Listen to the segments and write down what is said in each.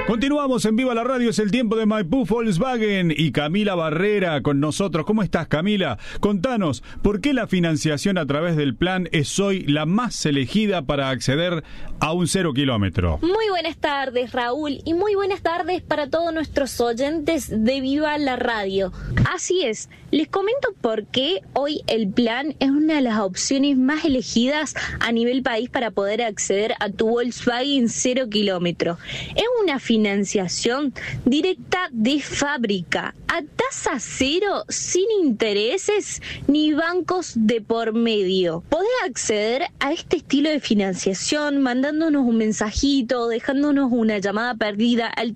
Continuamos en Viva la Radio, es el tiempo de Maipú Volkswagen y Camila Barrera con nosotros. ¿Cómo estás, Camila? Contanos, ¿por qué la financiación a través del plan es hoy la más elegida para acceder a un 0 kilómetro? Muy buenas tardes, Raúl, y muy buenas tardes para todos nuestros oyentes de Viva la Radio. Así es, les comento por qué hoy el plan es una de las opciones más elegidas a nivel país para poder acceder a tu Volkswagen 0 kilómetro. Es una financiación directa de fábrica, a tasa cero, sin intereses ni bancos de por medio. Podés acceder a este estilo de financiación mandándonos un mensajito o dejándonos una llamada perdida al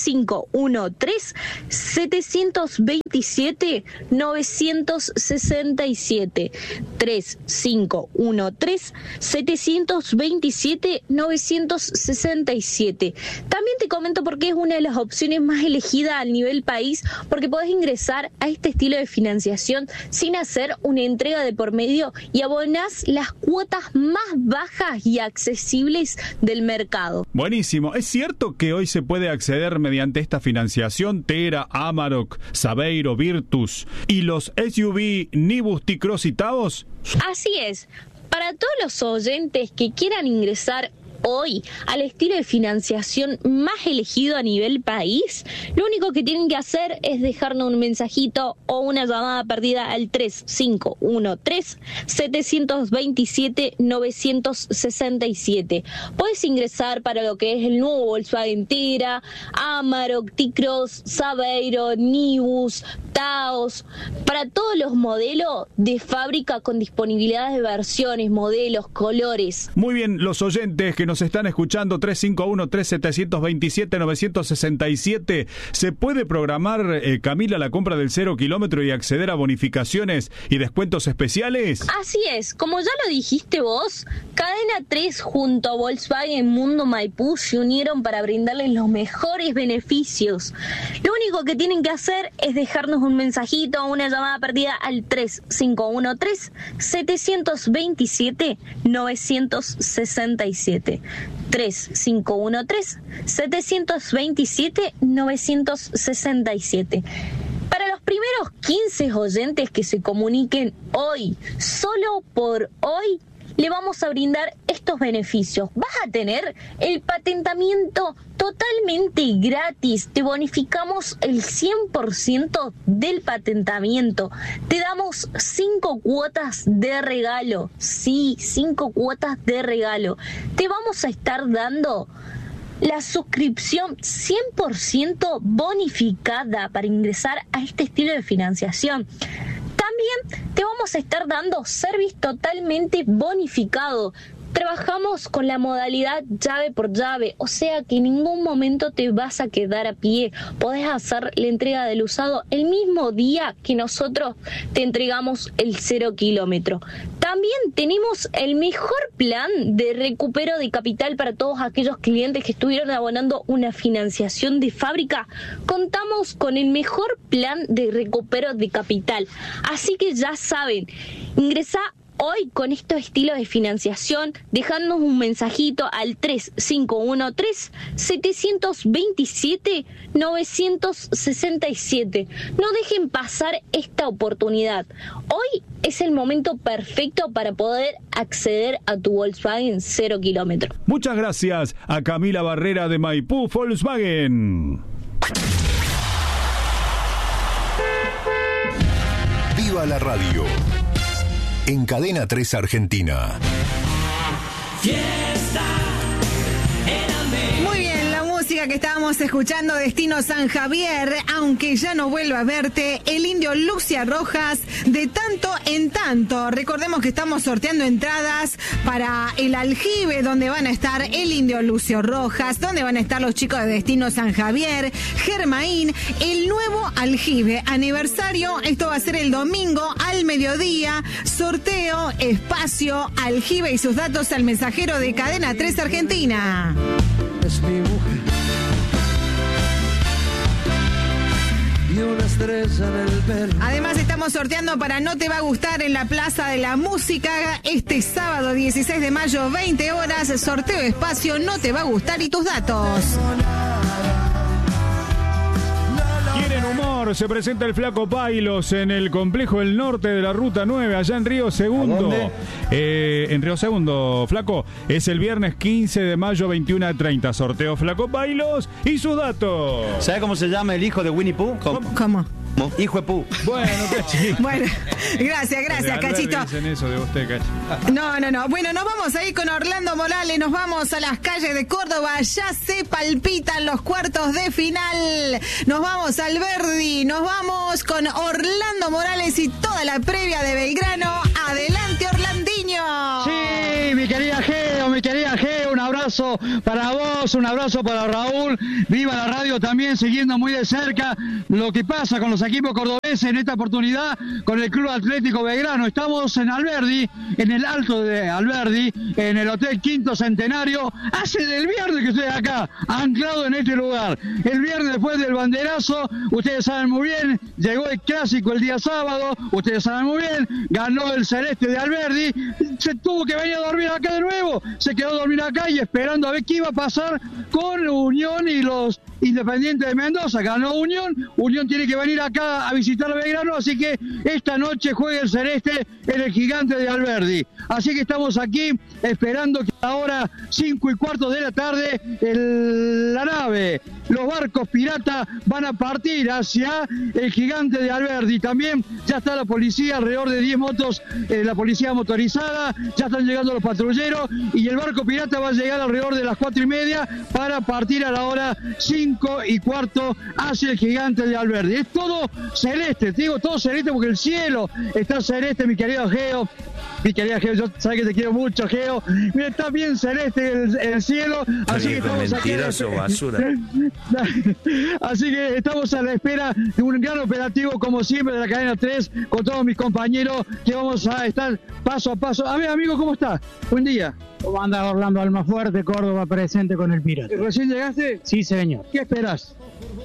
3513-727-967. 3513-727-967. También te comento por qué es una de las opciones más elegidas a nivel país, porque podés ingresar a este estilo de financiación sin hacer una entrega de por medio y abonás las cuotas más bajas y accesibles del mercado. Buenísimo. ¿Es cierto que hoy se puede acceder mediante esta financiación Tera, Amarok, Saveiro, Virtus y los SUV Nibus, T-Cross y Taos? Así es. Para todos los oyentes que quieran ingresar hoy al estilo de financiación más elegido a nivel país, lo único que tienen que hacer es dejarnos un mensajito o una llamada perdida al 3513-727-967. Puedes ingresar para lo que es el nuevo Volkswagen Tera, Amarok, T-Cross, Saveiro, Nibus, Taos, para todos los modelos de fábrica con disponibilidad de versiones, modelos, colores. Muy bien, los oyentes que nos están escuchando, 351-3727-967, ¿se puede programar, Camila, la compra del 0 kilómetro y acceder a bonificaciones y descuentos especiales? Así es, como ya lo dijiste vos, Cadena 3 junto a Volkswagen Mundo Maipú se unieron para brindarles los mejores beneficios. Lo único que tienen que hacer es dejarnos un mensajito o una llamada perdida al 3513-727-967. 3513-727-967. Para los primeros 15 oyentes que se comuniquen hoy, solo por hoy, le vamos a brindar estos beneficios. Vas a tener el patentamiento totalmente gratis. Te bonificamos el 100% del patentamiento. Te damos 5 cuotas de regalo. Sí, 5 cuotas de regalo. Te vamos a estar dando la suscripción 100% bonificada para ingresar a este estilo de financiación. También te vamos a estar dando service totalmente bonificado. Trabajamos con la modalidad llave por llave, o sea que en ningún momento te vas a quedar a pie. Podés hacer la entrega del usado el mismo día que nosotros te entregamos el 0 kilómetro. También tenemos el mejor plan de recupero de capital para todos aquellos clientes que estuvieron abonando una financiación de fábrica. Contamos con el mejor plan de recupero de capital. Así que ya saben, ingresá hoy con estos estilos de financiación, dejándonos un mensajito al 3513-727-967. No dejen pasar esta oportunidad. Hoy es el momento perfecto para poder acceder a tu Volkswagen 0 kilómetro. Muchas gracias a Camila Barrera de Maipú Volkswagen. Viva la radio. En Cadena 3 Argentina. Muy bien, la música que estábamos escuchando, Destino San Javier, aunque ya no vuelva a verte, el indio Lucia Rojas, de tanto en tanto. Recordemos que estamos sorteando entradas para el aljibe, donde van a estar el indio Lucio Rojas, donde van a estar los chicos de Destino San Javier, Germain, el nuevo aljibe aniversario. Esto va a ser el domingo al mediodía. Sorteo, espacio, aljibe y sus datos al mensajero de Cadena 3 Argentina. Es mi mujer y una estrella en el pelo. Además estamos sorteando para No Te Va a Gustar en la Plaza de la Música este sábado 16 de mayo, 20 horas. Sorteo espacio, No Te Va a Gustar y tus datos. Quieren humor, se presenta el Flaco Pailos en el complejo del norte de la Ruta 9, allá en Río Segundo. En Río Segundo, Flaco, es el viernes 15 de mayo, 21:30. Sorteo Flaco Pailos y sus datos. ¿Sabe cómo se llama el hijo de Winnie Pooh? ¿Cómo? Hijo de Pooh. Bueno, Cachi. Bueno, gracias, Cachito. Dicen eso de usted, Cachi. No. Bueno, nos vamos a ir con Orlando Morales, nos vamos a las calles de Córdoba, ya se palpitan los cuartos de final. Nos vamos al Alberdi, nos vamos con Orlando Morales y toda la previa de Belgrano. Adelante, Orlandinho. Sí, mi querida Geo, un abrazo para vos, un abrazo para Raúl. Viva la radio también, siguiendo muy de cerca lo que pasa con los equipos cordobeses en esta oportunidad con el Club Atlético Belgrano. Estamos en Alberdi, en el Alto de Alberdi, en el Hotel Quinto Centenario. Hace del viernes que estoy acá, anclado en este lugar. El viernes después del banderazo, ustedes saben muy bien, llegó el clásico el día sábado, ustedes saben muy bien, ganó el Celeste de Alberdi, se tuvo que venir a dormir acá de nuevo, se quedó a dormir acá y esperando a ver qué iba a pasar con Unión y los Independientes de Mendoza. Ganó Unión tiene que venir acá a visitar a Belgrano, así que esta noche juega el Celeste en el Gigante de Alberdi. Así que estamos aquí esperando que ahora 5:15 de la tarde la nave, los barcos piratas van a partir hacia el Gigante de Alberdi. También ya está la policía, alrededor de 10 motos, la policía motorizada, ya están llegando los patrulleros y el barco pirata va a llegar alrededor de las 4:30 para partir a la hora 5:15 hacia el Gigante de Alberdi. Es todo celeste, te digo todo celeste porque el cielo está celeste, mi querido Geo. Mi querida Geo, yo sabes que te quiero mucho, Geo. Mira, está bien celeste el cielo. Así que estamos mentiroso, aquí. basura. Así que estamos a la espera de un gran operativo, como siempre, de la cadena 3, con todos mis compañeros, que vamos a estar paso a paso. A ver, amigo, ¿cómo estás? Buen día. ¿Cómo anda Orlando Almafuerte, Córdoba presente con el Pirata? ¿Recién llegaste? Sí, señor. ¿Qué esperás?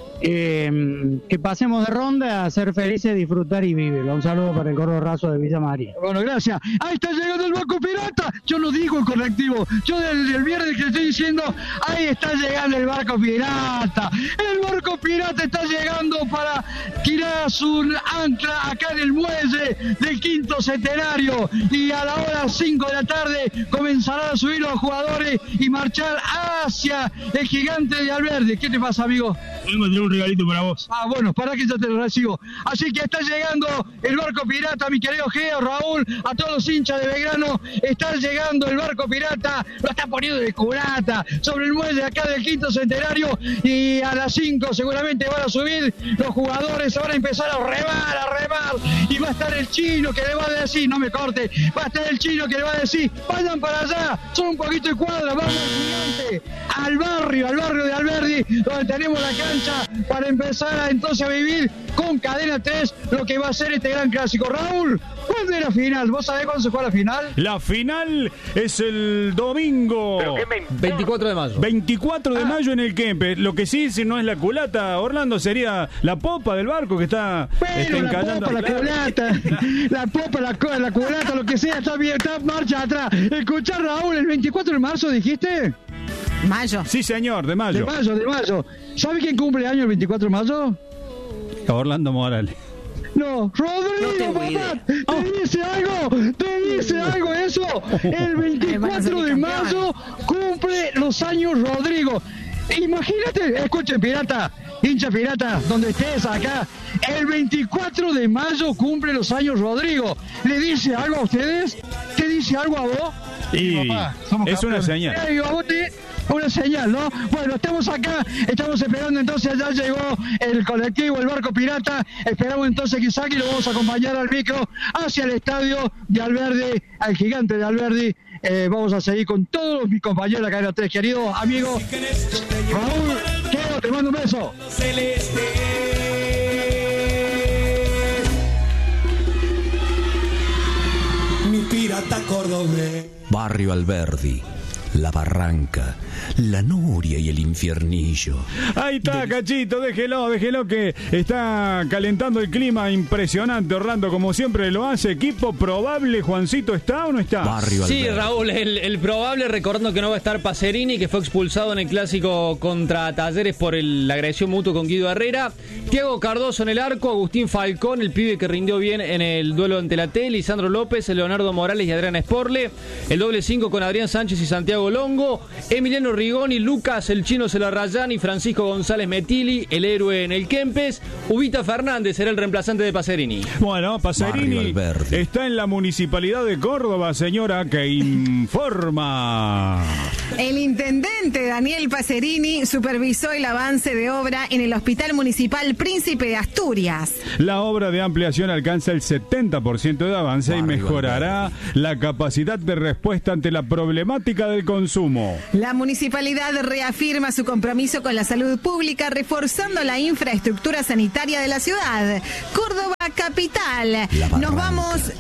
Que pasemos de ronda a ser felices, disfrutar y vivir. Un saludo para el Gordo Raso de Villa María. Bueno, gracias. Ahí está llegando el barco pirata. Yo no digo el colectivo. Yo del viernes que estoy diciendo, ahí está llegando el barco pirata. El barco pirata está llegando para tirar su ancla acá en el muelle del Quinto Centenario. Y a la hora 5 de la tarde comenzarán a subir los jugadores y marchar hacia el Gigante de Alberdi. ¿Qué te pasa, amigo? Vengo a tener un regalito para vos. Ah, bueno, para que ya te lo recibo. Así que está llegando el barco pirata, mi querido Geo, Raúl, a todos los hinchas de Belgrano. Está llegando el barco pirata, lo está poniendo de culata sobre el muelle acá del Quinto Centenario. Y a las 5 seguramente van a subir los jugadores, van a empezar a remar. Y va a estar el chino que le va a decir, no me corte, va a estar el chino que le va a decir, vayan para allá, son un poquito de cuadra, vamos al Gigante, al barrio de Alberdi, donde tenemos la cancha para empezar entonces a vivir con Cadena 3 lo que va a ser este gran clásico. Raúl, ¿cuándo es la final? ¿Vos sabés cuándo se juega la final? La final es el domingo. 24 de mayo. 24 de mayo en el Kempe. Lo que sí, si no es la culata, Orlando, sería la popa del barco que está encallando. La popa, la culata, lo que sea, está bien, está marcha atrás. Escuchá, Raúl, el 24 de marzo dijiste. Mayo. Sí, señor, de mayo. De mayo. ¿Sabe quién cumple año el 24 de mayo? Orlando Morales. No, Rodrigo, papá. ¿Te dice algo eso? El 24 de mayo cumple los años Rodrigo. Imagínate, escuchen, pirata, hincha pirata, donde estés acá, el 24 de mayo cumple los años Rodrigo. ¿Le dice algo a ustedes? ¿Te dice algo a vos? Y papá, es una señal. Una señal, ¿no? Bueno, estamos acá, estamos esperando entonces, ya llegó el colectivo, el barco pirata, esperamos entonces que saque y lo vamos a acompañar al micro hacia el estadio de Alberdi, al Gigante de Alberdi. Vamos a seguir con todos mis compañeros de la cadena 3, querido amigo Raúl, Queo, te mando un beso. Mi pirata cordobés. Barrio Alberdi, la barranca, la noria y el infiernillo. Ahí está, Cachito, déjelo que está calentando el clima impresionante, Orlando, como siempre lo hace. Equipo probable, Juancito, ¿está o no está? Barrio sí, Alberdi. Raúl, el probable, recordando que no va a estar Pacerini, que fue expulsado en el clásico contra Talleres por la agresión mutua con Guido Herrera. Thiago Cardoso en el arco, Agustín Falcón, el pibe que rindió bien en el duelo ante la T, Lisandro López, Leonardo Morales y Adriana Sporle. El doble 5 con Adrián Sánchez y Santiago Longo, Emiliano Rigoni, Lucas el Chino Celarrayán y Francisco González Metili, el héroe en el Kempes. Ubita Fernández será el reemplazante de Pacerini. Bueno, Pacerini está en la Municipalidad de Córdoba, señora, que informa. El intendente Daniel Pacerini supervisó el avance de obra en el Hospital Municipal Príncipe de Asturias. La obra de ampliación alcanza el 70% de avance y mejorará la capacidad de respuesta ante la problemática del consumo. La municipalidad reafirma su compromiso con la salud pública, reforzando la infraestructura sanitaria de la ciudad. Córdoba capital. Nos vamos.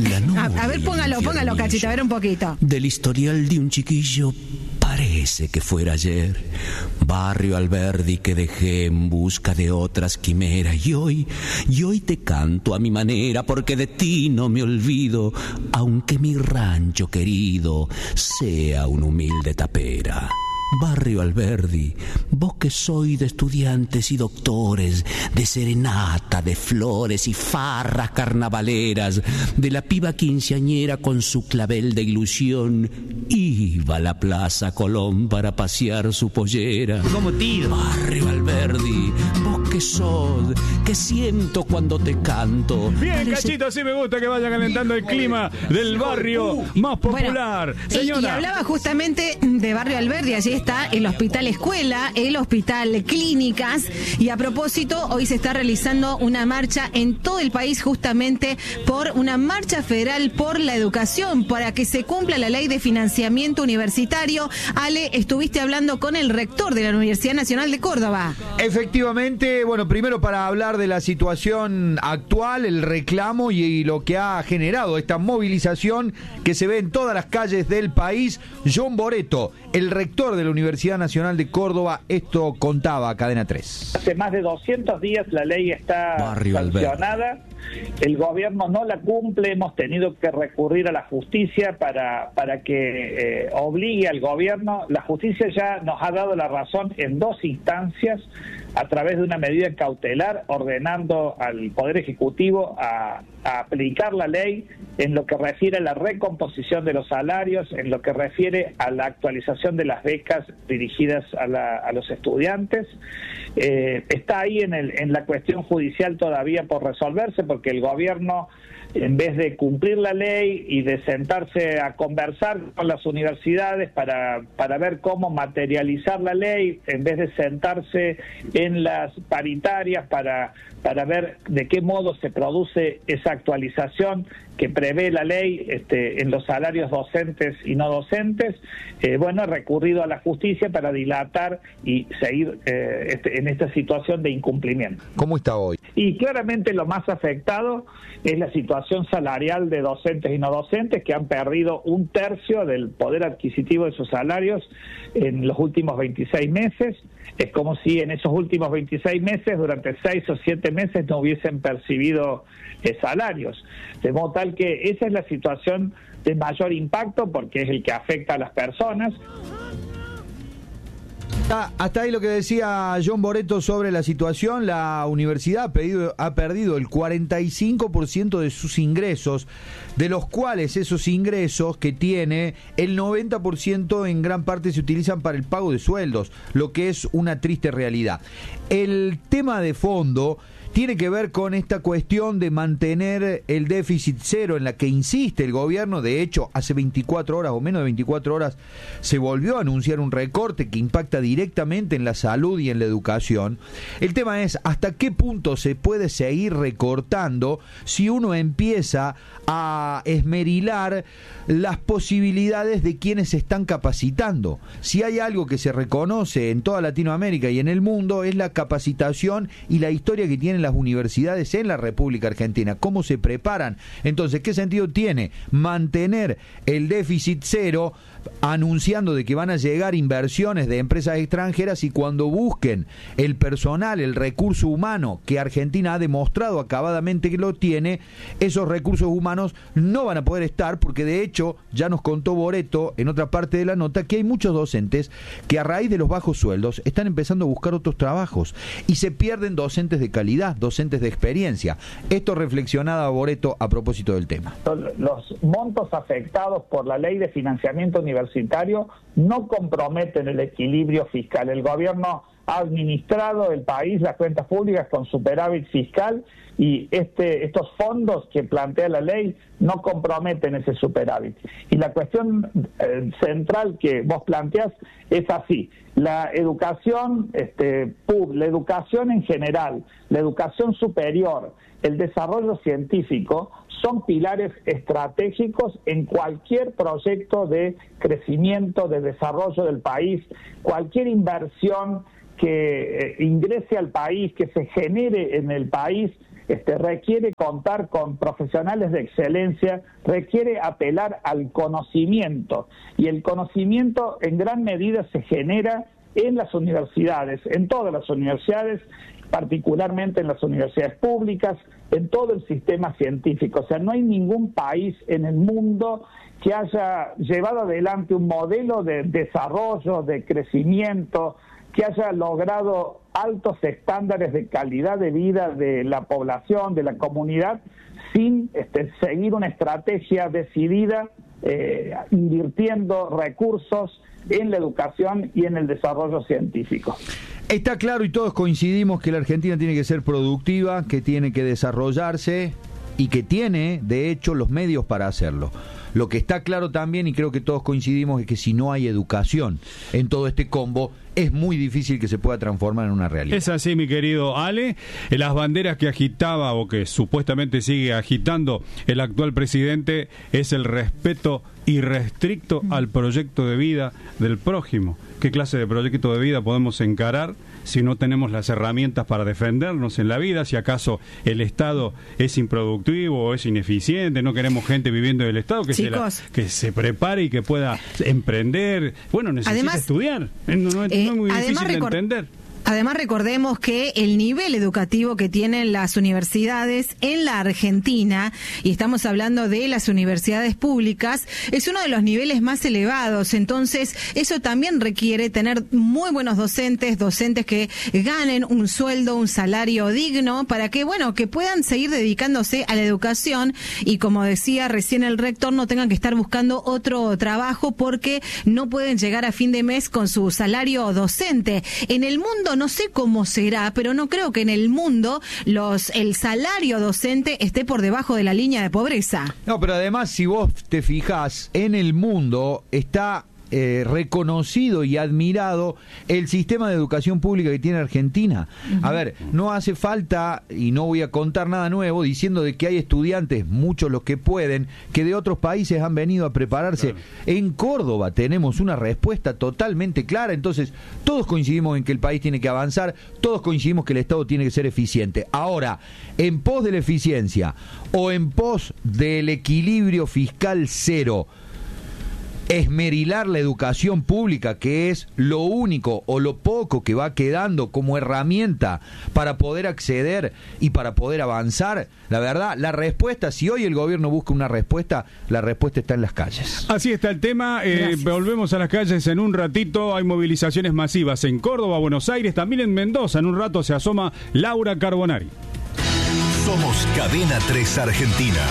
A ver, póngalo, Cachito, a ver un poquito. Del historial de un chiquillo parece que fuera ayer. Barrio Alberdi que dejé en busca de otras quimeras. Y hoy te canto a mi manera, porque de ti no me olvido, aunque mi rancho querido sea una humilde tapera. Barrio Alberdi, vos que sois de estudiantes y doctores, de serenata, de flores y farras carnavaleras, de la piba quinceañera con su clavel de ilusión, iba a la Plaza Colón para pasear su pollera. Como tío. Barrio Alberdi, vos que sos, que siento cuando te canto. Bien, Cachito, así me gusta que vaya calentando el clima del barrio más popular. Bueno, señora. Y hablaba justamente de Barrio Alberdi, allí está el Hospital Escuela, el Hospital Clínicas, y a propósito, hoy se está realizando una marcha en todo el país justamente por una marcha federal por la educación, para que se cumpla la ley de financiamiento universitario. Ale, estuviste hablando con el rector de la Universidad Nacional de Córdoba. Efectivamente, bueno, primero para hablar de la situación actual, el reclamo y lo que ha generado esta movilización que se ve en todas las calles del país. John Boreto, el rector de la Universidad Nacional de Córdoba, esto contaba a Cadena 3. Hace más de 200 días la ley está sancionada, el gobierno no la cumple, hemos tenido que recurrir a la justicia para que obligue al gobierno. La justicia ya nos ha dado la razón en 2 instancias a través de una medida cautelar, ordenando al Poder Ejecutivo a aplicar la ley en lo que refiere a la recomposición de los salarios, en lo que refiere a la actualización de las becas dirigidas a los estudiantes. Está ahí en la cuestión judicial todavía por resolverse, porque el gobierno, en vez de cumplir la ley y de sentarse a conversar con las universidades para ver cómo materializar la ley, en vez de sentarse en las paritarias para ver de qué modo se produce esa actualización que prevé la ley en los salarios docentes y no docentes, ha recurrido a la justicia para dilatar y seguir en esta situación de incumplimiento. ¿Cómo está hoy? Y claramente lo más afectado es la situación salarial de docentes y no docentes, que han perdido 1/3 del poder adquisitivo de sus salarios en los últimos 26 meses. Es como si en esos últimos 26 meses, durante 6 o 7 meses, no hubiesen percibido salarios. De modo tal que esa es la situación de mayor impacto, porque es el que afecta a las personas. Hasta ahí lo que decía John Boreto sobre la situación. La universidad ha perdido el 45% de sus ingresos, de los cuales esos ingresos que tiene, el 90% en gran parte se utilizan para el pago de sueldos, lo que es una triste realidad. El tema de fondo tiene que ver con esta cuestión de mantener el déficit cero, en la que insiste el gobierno. De hecho, hace 24 horas o menos de 24 horas se volvió a anunciar un recorte que impacta directamente en la salud y en la educación. El tema es hasta qué punto se puede seguir recortando si uno empieza a esmerilar las posibilidades de quienes se están capacitando. Si hay algo que se reconoce en toda Latinoamérica y en el mundo, es la capacitación y la historia que tiene tienen las universidades en la República Argentina, cómo se preparan. Entonces, ¿qué sentido tiene mantener el déficit cero anunciando de que van a llegar inversiones de empresas extranjeras y cuando busquen el personal, el recurso humano que Argentina ha demostrado acabadamente que lo tiene, esos recursos humanos no van a poder estar, porque de hecho ya nos contó Boreto en otra parte de la nota que hay muchos docentes que a raíz de los bajos sueldos están empezando a buscar otros trabajos y se pierden docentes de calidad, docentes de experiencia. Esto reflexionaba Boreto a propósito del tema. Los montos afectados por la ley de financiamiento universitario no comprometen el equilibrio fiscal. El gobierno ha administrado el país, las cuentas públicas, con superávit fiscal, y estos fondos que plantea la ley no comprometen ese superávit. Y la cuestión central que vos planteás es así: la educación, la educación en general, la educación superior, el desarrollo científico son pilares estratégicos en cualquier proyecto de crecimiento, de desarrollo del país. Cualquier inversión que ingrese al país, que se genere en el país, requiere contar con profesionales de excelencia, requiere apelar al conocimiento, y el conocimiento en gran medida se genera en las universidades, en todas las universidades, particularmente en las universidades públicas, en todo el sistema científico. O sea, no hay ningún país en el mundo que haya llevado adelante un modelo de desarrollo, de crecimiento, que haya logrado altos estándares de calidad de vida de la población, de la comunidad, sin seguir una estrategia decidida, invirtiendo recursos en la educación y en el desarrollo científico. Está claro y todos coincidimos que la Argentina tiene que ser productiva, que tiene que desarrollarse y que tiene, de hecho, los medios para hacerlo. Lo que está claro también, y creo que todos coincidimos, es que si no hay educación en todo este combo, es muy difícil que se pueda transformar en una realidad. Es así, mi querido Ale. Las banderas que agitaba o que supuestamente sigue agitando el actual presidente es el respeto irrestricto al proyecto de vida del prójimo. ¿Qué clase de proyecto de vida podemos encarar si no tenemos las herramientas para defendernos en la vida? Si acaso el Estado es improductivo o es ineficiente, no queremos gente viviendo del Estado que se prepare y que pueda emprender. Bueno, necesita estudiar. No es muy difícil de entender. Además, recordemos que el nivel educativo que tienen las universidades en la Argentina, y estamos hablando de las universidades públicas, es uno de los niveles más elevados. Entonces, eso también requiere tener muy buenos docentes que ganen un sueldo, un salario digno, para que, que puedan seguir dedicándose a la educación y, como decía recién el rector, no tengan que estar buscando otro trabajo porque no pueden llegar a fin de mes con su salario docente. En el mundo no sé cómo será, pero no creo que en el mundo el salario docente esté por debajo de la línea de pobreza. No, pero además, si vos te fijás, en el mundo está reconocido y admirado el sistema de educación pública que tiene Argentina. A ver, no hace falta, y no voy a contar nada nuevo, diciendo de que hay estudiantes, muchos los que pueden, que de otros países han venido a prepararse. Claro. En Córdoba tenemos una respuesta totalmente clara. Entonces, todos coincidimos en que el país tiene que avanzar, todos coincidimos que el Estado tiene que ser eficiente. Ahora, en pos de la eficiencia o en pos del equilibrio fiscal cero, esmerilar la educación pública, que es lo único o lo poco que va quedando como herramienta para poder acceder y para poder avanzar, la verdad, la respuesta, si hoy el gobierno busca una respuesta, la respuesta está en las calles. Así está el tema. Volvemos a las calles en un ratito. Hay movilizaciones masivas en Córdoba, Buenos Aires, también en Mendoza. En un rato se asoma Laura Carbonari. Somos Cadena 3 Argentina.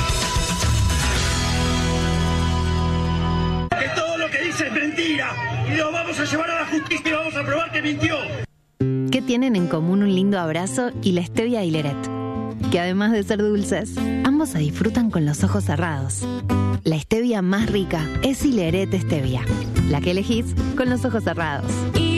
Es mentira, y lo vamos a llevar a la justicia y vamos a probar que mintió. ¿Qué tienen en común un lindo abrazo y la stevia Hileret? Que además de ser dulces, ambos se disfrutan con los ojos cerrados. La stevia más rica es Hileret Stevia, la que elegís con los ojos cerrados.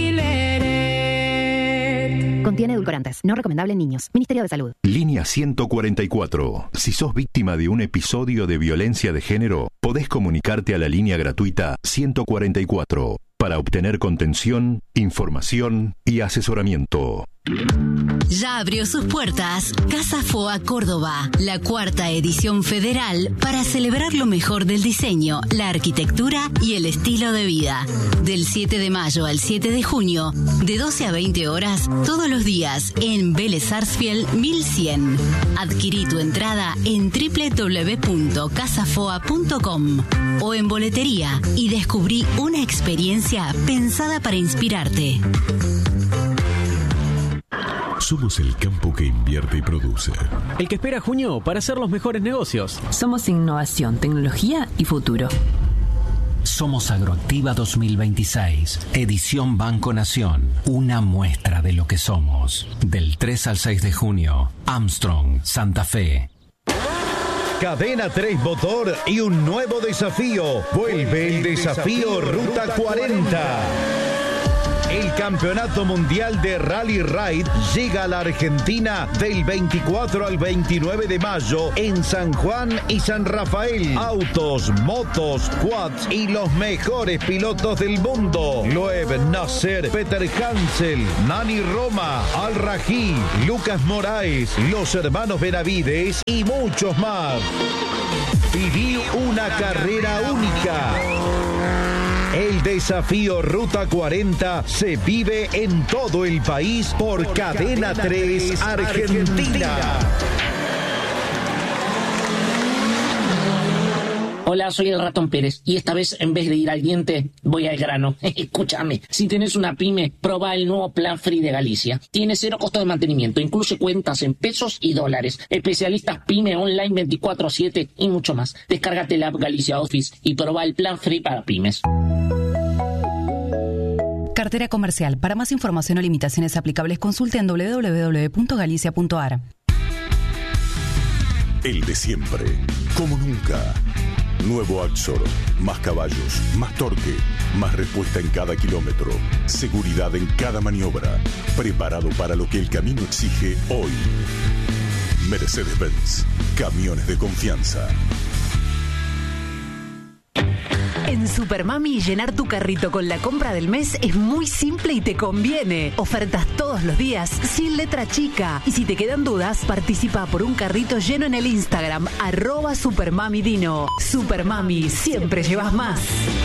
Hileret. Contiene edulcorantes, no recomendable en niños. Ministerio de Salud. Línea 144. Si sos víctima de un episodio de violencia de género, podés comunicarte a la línea gratuita 144 para obtener contención información y asesoramiento. Ya abrió sus puertas Casa Foa Córdoba, la 4ª edición federal para celebrar lo mejor del diseño, la arquitectura y el estilo de vida. Del 7 de mayo al 7 de junio, de 12 a 20 horas, todos los días en Vélez Sarsfield 1100. Adquirí tu entrada en www.casafoa.com o en boletería y descubrí una experiencia pensada para inspirarte. Somos el campo que invierte y produce. El que espera junio para hacer los mejores negocios. Somos innovación, tecnología y futuro. Somos Agroactiva 2026, edición Banco Nación. Una muestra de lo que somos. Del 3 al 6 de junio, Armstrong, Santa Fe. Cadena 3 Motor y un nuevo desafío. Vuelve el desafío Ruta 40. El Campeonato Mundial de Rally Ride llega a la Argentina del 24 al 29 de mayo en San Juan y San Rafael. Autos, motos, quads y los mejores pilotos del mundo. Loeb Nasser, Peter Hansel, Nani Roma, Al Rají, Lucas Moraes, los hermanos Benavides y muchos más. Viví una carrera única. El desafío Ruta 40 se vive en todo el país por Cadena 3 Argentina. Hola, soy el Ratón Pérez y esta vez en vez de ir al diente voy al grano. Escúchame, si tenés una pyme, probá el nuevo Plan Free de Galicia. Tiene 0 costo de mantenimiento, incluye cuentas en pesos y dólares, especialistas pyme online 24/7 y mucho más. Descárgate la app Galicia Office y probá el Plan Free para pymes. Cartera comercial. Para más información o limitaciones aplicables, consulte en www.galicia.ar. El de siempre, como nunca. Nuevo Axor, más caballos, más torque, más respuesta en cada kilómetro, seguridad en cada maniobra, preparado para lo que el camino exige hoy. Mercedes-Benz, camiones de confianza. En Supermami, llenar tu carrito con la compra del mes es muy simple y te conviene. Ofertas todos los días, sin letra chica. Y si te quedan dudas, participa por un carrito lleno en el Instagram, @SupermamiDino. Supermami, siempre llevas más.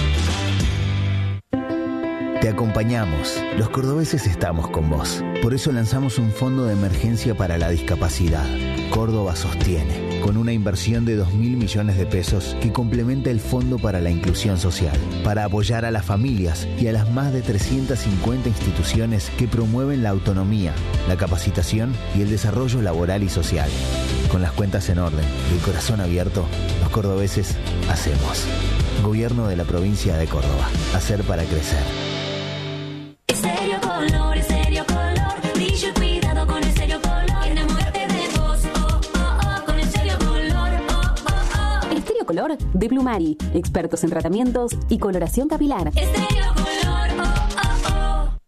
Te acompañamos. Los cordobeses estamos con vos. Por eso lanzamos un fondo de emergencia para la discapacidad. Córdoba sostiene, con una inversión de 2.000 millones de pesos que complementa el Fondo para la Inclusión Social, para apoyar a las familias y a las más de 350 instituciones que promueven la autonomía, la capacitación y el desarrollo laboral y social. Con las cuentas en orden y el corazón abierto, los cordobeses hacemos. Gobierno de la provincia de Córdoba. Hacer para crecer. Estéreo Color, Estéreo Color, brillo y cuidado con Estéreo Color. Enamórate de vos, oh, oh, oh, con Estéreo Color, oh, oh, oh. Estéreo Color de Plumari, expertos en tratamientos y coloración capilar. Estéreo Color, oh, oh, oh.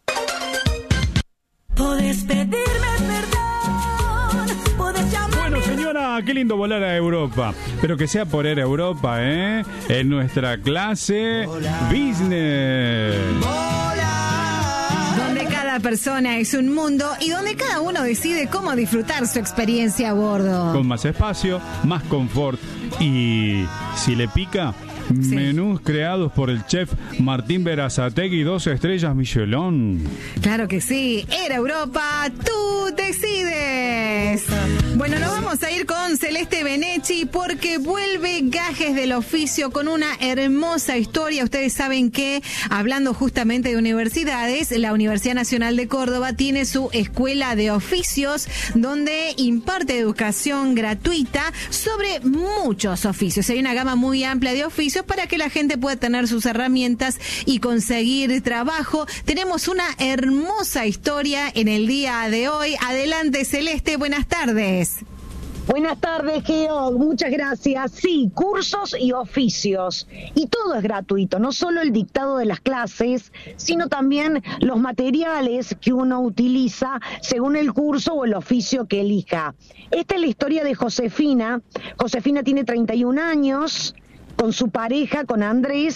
Podés pedirme perdón, podés llamarme. Bueno, señora, qué lindo volar a Europa. Pero que sea por Air Europa, ¿eh? En nuestra clase Business. Donde cada persona es un mundo y donde cada uno decide cómo disfrutar su experiencia a bordo. Con más espacio, más confort y, si le pica, menús creados por el chef Martín Berazategui, 2 estrellas Michelin. Claro que sí, Air Europa, tú decides. Bueno, nos vamos a ir con Celeste Benechi porque vuelve Gajes del Oficio con una hermosa historia. Ustedes saben que, hablando justamente de universidades, la Universidad Nacional de Córdoba tiene su escuela de oficios donde imparte educación gratuita sobre muchos oficios. Hay una gama muy amplia de oficios para que la gente pueda tener sus herramientas y conseguir trabajo. Tenemos una hermosa historia en el día de hoy. Adelante, Celeste, buenas tardes. Buenas tardes, Geo, muchas gracias. Sí, cursos y oficios. Y todo es gratuito, no solo el dictado de las clases, sino también los materiales que uno utiliza según el curso o el oficio que elija. Esta es la historia de Josefina. Josefina tiene 31 años, con su pareja, con Andrés.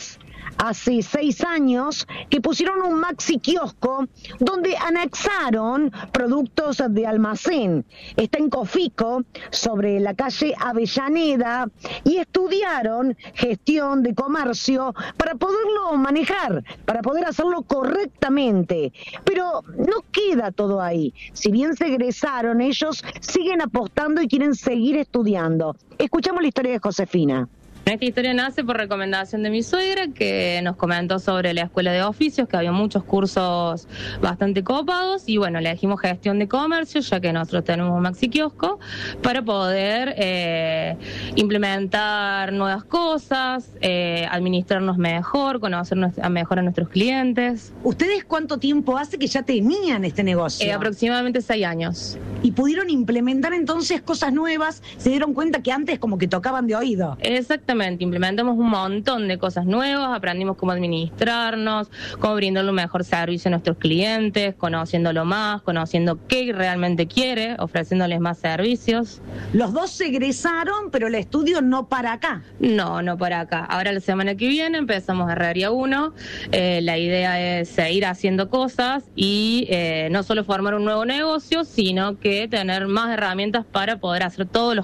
hace 6 años que pusieron un maxi kiosco donde anexaron productos de almacén. Está en Cofico, sobre la calle Avellaneda, y estudiaron gestión de comercio para poderlo manejar, para poder hacerlo correctamente. Pero no queda todo ahí. Si bien se egresaron, ellos siguen apostando y quieren seguir estudiando. Escuchamos la historia de Josefina. Esta historia nace por recomendación de mi suegra, que nos comentó sobre la escuela de oficios, que había muchos cursos bastante copados, y bueno, le dijimos gestión de comercio, ya que nosotros tenemos un maxi kiosco, para poder implementar nuevas cosas, administrarnos mejor, conocer mejor a nuestros clientes. ¿Ustedes cuánto tiempo hace que ya tenían este negocio? Aproximadamente 6 años. ¿Y pudieron implementar entonces cosas nuevas? ¿Se dieron cuenta que antes como que tocaban de oído? Exactamente, implementamos un montón de cosas nuevas, aprendimos cómo administrarnos, cómo brindarle un mejor servicio a nuestros clientes, conociéndolo más, conociendo qué realmente quiere, ofreciéndoles más servicios. Los dos se egresaron, pero el estudio no para acá. No para acá. Ahora la semana que viene empezamos Herrería 1. La idea es seguir haciendo cosas y no solo formar un nuevo negocio, sino que tener más herramientas para poder hacer todos los